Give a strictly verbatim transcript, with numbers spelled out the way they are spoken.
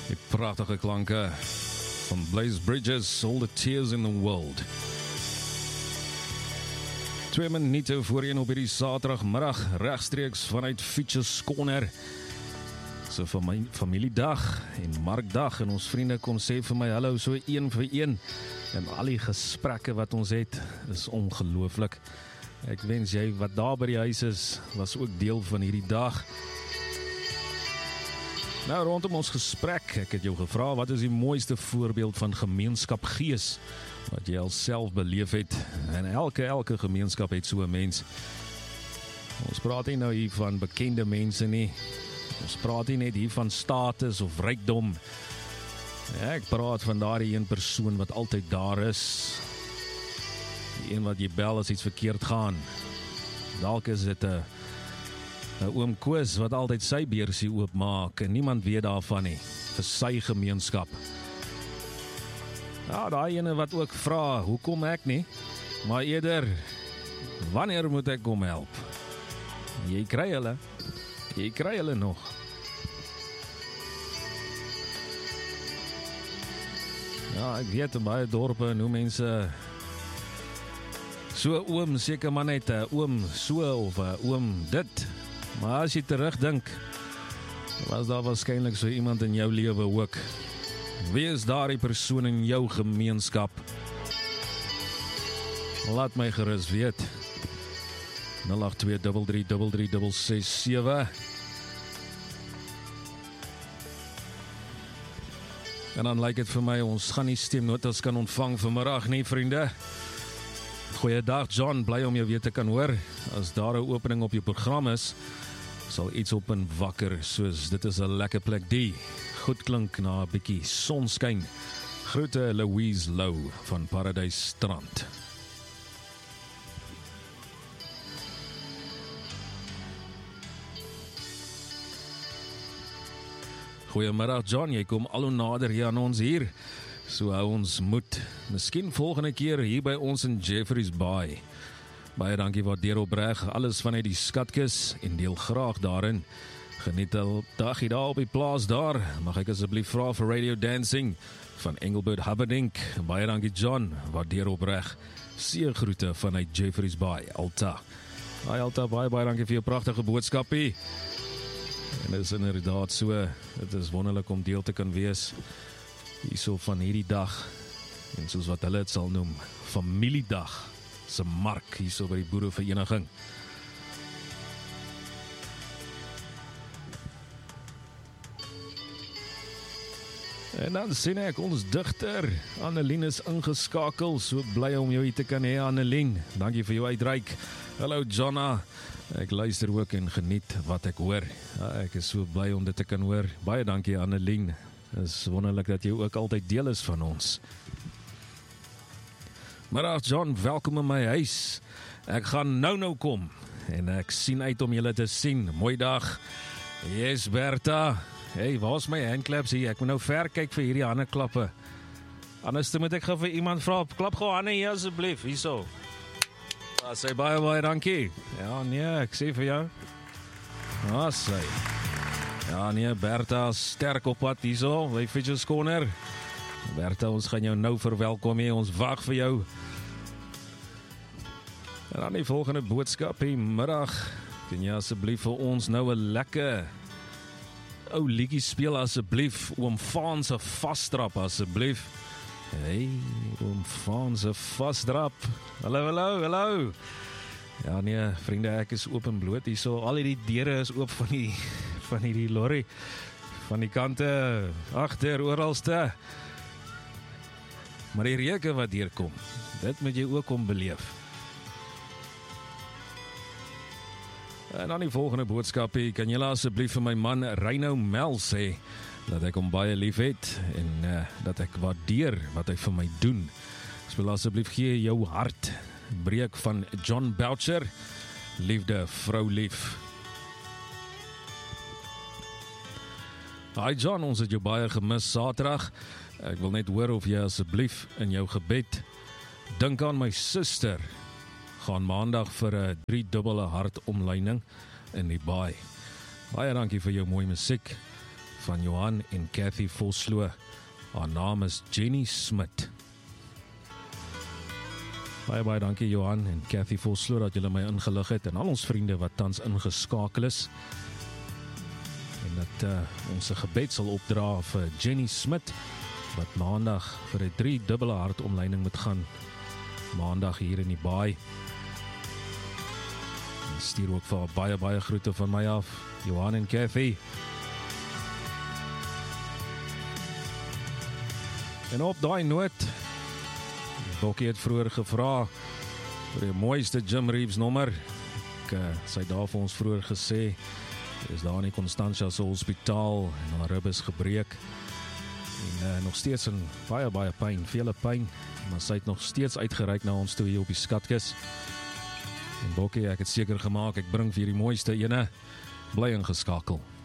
Die pragtige klanke van Blaze Bridges, All the Tears in the World. Twee minute voor een op hierdie Saterdagmiddag, regstreeks vanuit Features Corner. So vir my familiedag en markdag, en ons vriende kom sê vir my hallo so een vir een. En al die gesprekke wat ons het, is ongelooflik. Ek wens jy wat daar by die huis is, was ook deel van hierdie dag. Nou, rondom ons gesprek, ek het jou gevra, wat is die mooiste voorbeeld van gemeenskapgees, wat jy al self beleef het, en elke, elke gemeenskap het so 'n mens. Ons praat nie nou hier van bekende mense nie, ons praat nie net hier van status of rykdom, ja, ek praat van daardie een persoon wat altyd daar is, die een wat jy bel as iets verkeerd gaan, dalk is dit 'n Nou, oom Koos wat altyd sy beursie oopmaak en niemand weet daarvan nie, vir sy gemeenskap. Ja, daai ene wat ook vra, hoekom ek nie? Maar eerder, wanneer moet ek kom help? Jy kry hulle, jy kry hulle nog. Ja, ek weet in baie dorpe en hoe mense so oom seker maar net 'n oom so of 'n oom dit. Maar as jy terugdink, was daar waarskynlik so iemand in jou lewe ook. Wie is daardie persoon in jou gemeenskap? Laat my gerus weet. nul agt twee drie drie drie drie ses ses sewe. En dan lyk dit vir my, ons gaan nie stemnotas kan ontvang vanmiddag nie, vriende. Goeiedag John, bly om jou weer te kan hoor. As daar 'n opening op jou program is, sal iets op en wakker, soos dit is 'n lekker plek die goed klink na 'n bietjie sonskyn. Groete Louise Lou van Paradise Strand. Goeiemiddag John, jy kom al hoe nader hier aan ons hier, so hou ons moed. Miskien volgende keer hier by ons in Jeffreys Bay. Baie dankie waardeer opreg, alles vanuit die skatkis en deel graag daarin. Geniet al dagie daar op die plaas daar. Mag ek asseblief vra vir Radio Dancing van Engelbert Hubbardink. Baie dankie John, waardeer opreg. Seë groete vanuit Jeffreys Bay, Alta. Hi Alta, baie baie dankie vir jou pragtige boodskapie. En dit is inderdaad so, dit is wonderlik om deel te kan wees hierso van hierdie dag, en soos wat hulle het sal noem, familiedag. Se mark hier so by die boerevereniging. En dan sien ek ons digter Annelien is ingeskakel, so bly om jou hier te kan hê Annelien. Dankie vir jou uitreik. Hallo Jonna, ek luister ook en geniet wat ek hoor. Ja, ek is so bly om dit te kan hoor. Baie dankie Annelien, is wonderlik dat jy ook altyd deel is van ons. Middag John, welkom in my huis. Ek gaan nou nou kom en ek sien uit om julle te sien. Mooi dag. Yes Bertha. Hey, waar is my handclaps hier? Ek moet nou ver kyk vir hierdie hande klappe. Anders moet ek gou vir iemand vra, klap gou hande hier asseblief, hierso. Ah, sê baie baie dankie. Ja nee, ek sê vir jou. Ah, sê. Ja nee, Bertha sterk op pad hierso, by Features Corner. Bertha, ons gaan jou nou verwelkom hier, ons wag vir jou. En dan die volgende boodskap hier middag, kan jy asseblief vir ons nou 'n lekker ou liedjie speel asseblief, oom Faan se vasdrap asseblief. Hey, oom Faan se vasdrap. Hallo, hallo, hallo. Ja nee, vriende, ek is oop en bloot hierso, al hierdie deure is oop van die van hierdie lorry, van die kante, agter, oralste. Maar die reuke wat hier kom, dit moet jy ook kom beleef. En dan die volgende boodskapie, kan jy asseblief vir my man Reino Mel sê, dat ek hom baie lief het, en uh, dat ek waardeer wat hy vir my doen. Speel asseblief gee jou hart, breek van John Boucher, liefde, vrou lief. Hi John, ons het jou baie gemis Saterdag. Ek wil net hoor of jy asseblief in jou gebed dink aan my suster. Gaan maandag vir 'n drie dubbele hartomleining in die baai. Baie dankie vir jou mooi musiek. van Johan en Cathy Vosloo. Haar naam is Jenny Smit. Baie baie dankie Johan en Cathy Vosloo dat julle my ingelig het en al ons vriende wat tans ingeskakel is. En dat uh, ons 'n gebed sal opdra vir Jenny Smit wat maandag vir 'n drie dubbele hartomleiding moet gaan. Maandag hier in die baai. En stuur ook vir baie baie groete van my af, Johan en Cathy. En op daai noot, Bokkie het vroeër gevra vir die mooiste Jim Reeves nommer. Ek uh, sy daar vir ons vroeër gesê, is daar in die Constantia se hospitaal en haar rib is gebreek. En uh, nog steeds in baie baie pyn, vele pyn, maar sy het nog steeds uitgereik na ons toe hier op die skatkis. En Bokkie, ek het seker gemaak, ek bring vir die mooiste ene, bly ingeskakel.